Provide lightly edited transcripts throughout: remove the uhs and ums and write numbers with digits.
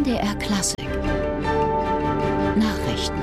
MDR Klassik Nachrichten.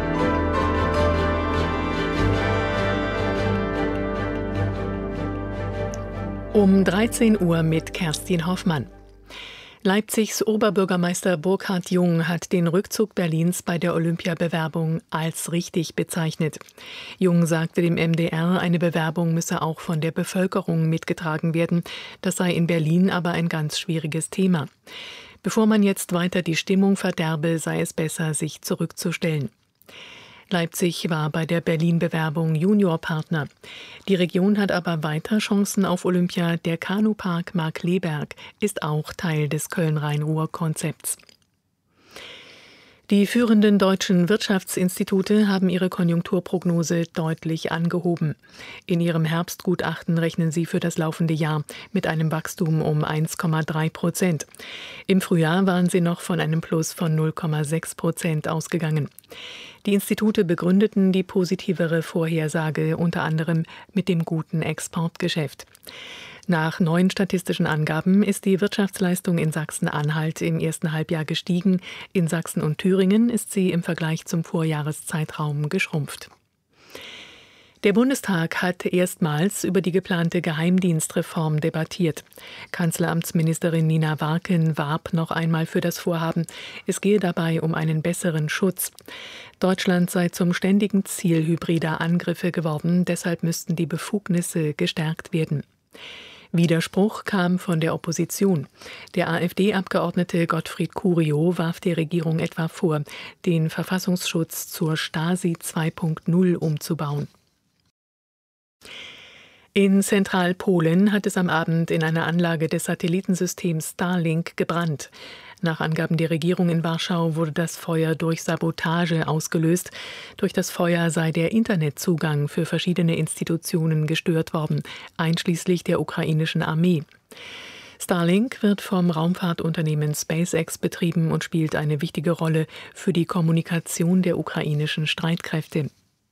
Um 13 Uhr mit Kerstin Hoffmann. Leipzigs Oberbürgermeister Burkhard Jung hat den Rückzug Berlins bei der Olympiabewerbung als richtig bezeichnet. Jung sagte dem MDR, eine Bewerbung müsse auch von der Bevölkerung mitgetragen werden. Das sei in Berlin aber ein ganz schwieriges Thema. Bevor man jetzt weiter die Stimmung verderbe, sei es besser, sich zurückzustellen. Leipzig war bei der Berlin-Bewerbung Juniorpartner. Die Region hat aber weiter Chancen auf Olympia. Der Kanupark Markkleeberg ist auch Teil des Köln-Rhein-Ruhr-Konzepts. Die führenden deutschen Wirtschaftsinstitute haben ihre Konjunkturprognose deutlich angehoben. In ihrem Herbstgutachten rechnen sie für das laufende Jahr mit einem Wachstum um 1,3%. Im Frühjahr waren sie noch von einem Plus von 0,6% ausgegangen. Die Institute begründeten die positivere Vorhersage unter anderem mit dem guten Exportgeschäft. Nach neuen statistischen Angaben ist die Wirtschaftsleistung in Sachsen-Anhalt im ersten Halbjahr gestiegen. In Sachsen und Thüringen ist sie im Vergleich zum Vorjahreszeitraum geschrumpft. Der Bundestag hat erstmals über die geplante Geheimdienstreform debattiert. Kanzleramtsministerin Nina Warken warb noch einmal für das Vorhaben. Es gehe dabei um einen besseren Schutz. Deutschland sei zum ständigen Ziel hybrider Angriffe geworden. Deshalb müssten die Befugnisse gestärkt werden. Widerspruch kam von der Opposition. Der AfD-Abgeordnete Gottfried Curio warf der Regierung etwa vor, den Verfassungsschutz zur Stasi 2.0 umzubauen. In Zentralpolen hat es am Abend in einer Anlage des Satellitensystems Starlink gebrannt. Nach Angaben der Regierung in Warschau wurde das Feuer durch Sabotage ausgelöst. Durch das Feuer sei der Internetzugang für verschiedene Institutionen gestört worden, einschließlich der ukrainischen Armee. Starlink wird vom Raumfahrtunternehmen SpaceX betrieben und spielt eine wichtige Rolle für die Kommunikation der ukrainischen Streitkräfte.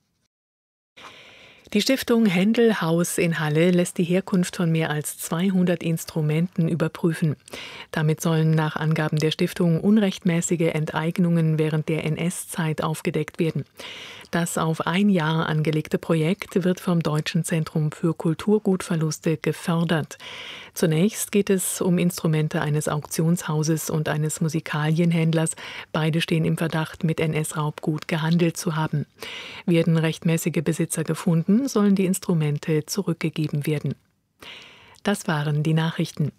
Die Stiftung Händel Haus in Halle lässt die Herkunft von mehr als 200 Instrumenten überprüfen. Damit sollen nach Angaben der Stiftung unrechtmäßige Enteignungen während der NS-Zeit aufgedeckt werden. Das auf ein Jahr angelegte Projekt wird vom Deutschen Zentrum für Kulturgutverluste gefördert. Zunächst geht es um Instrumente eines Auktionshauses und eines Musikalienhändlers. Beide stehen im Verdacht, mit NS-Raubgut gehandelt zu haben. Werden rechtmäßige Besitzer gefunden, sollen die Instrumente zurückgegeben werden. Das waren die Nachrichten.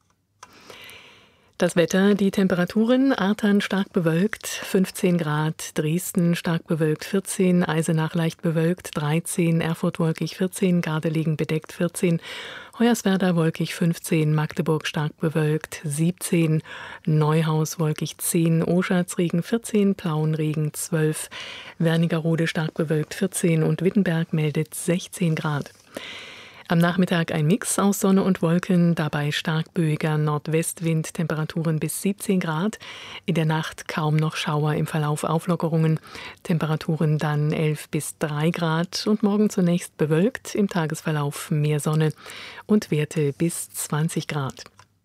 Das Wetter, die Temperaturen: Artern stark bewölkt 15 Grad, Dresden stark bewölkt 14, Eisenach leicht bewölkt 13, Erfurt wolkig 14, Gardelegen bedeckt 14, Hoyerswerda wolkig 15, Magdeburg stark bewölkt 17, Neuhaus wolkig 10, Oschatz Regen 14, Plauen Regen 12, Wernigerode stark bewölkt 14 und Wittenberg meldet 16 Grad. Am Nachmittag ein Mix aus Sonne und Wolken, dabei stark böiger Nordwestwind, Temperaturen bis 17 Grad. In der Nacht kaum noch Schauer, im Verlauf Auflockerungen, Temperaturen dann 11 bis 3 Grad und morgen zunächst bewölkt, im Tagesverlauf mehr Sonne und Werte bis 20 Grad.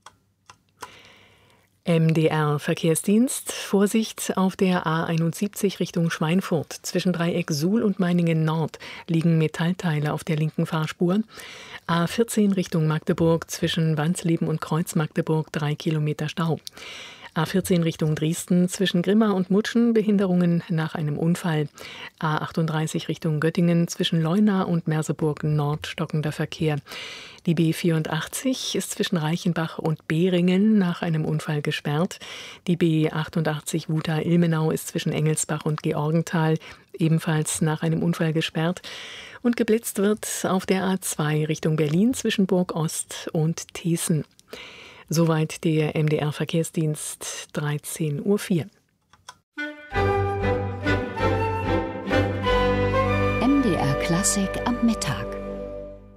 MDR-Verkehrsdienst. Vorsicht auf der A71 Richtung Schweinfurt. Zwischen Dreieck Suhl und Meiningen Nord liegen Metallteile auf der linken Fahrspur. A14 Richtung Magdeburg. Zwischen Wansleben und Kreuz Magdeburg 3 Kilometer Stau. A14 Richtung Dresden. Zwischen Grimma und Mutschen Behinderungen nach einem Unfall. A38 Richtung Göttingen. Zwischen Leuna und Merseburg Nord stockender Verkehr. Die B84 ist zwischen Reichenbach und Behringen nach einem Unfall gesperrt. Die B88 Wuta-Ilmenau ist zwischen Engelsbach und Georgenthal ebenfalls nach einem Unfall gesperrt. Und geblitzt wird auf der A2 Richtung Berlin zwischen Burg Ost und Thießen. Soweit der MDR-Verkehrsdienst, 13:04 Uhr. MDR Klassik am Mittag.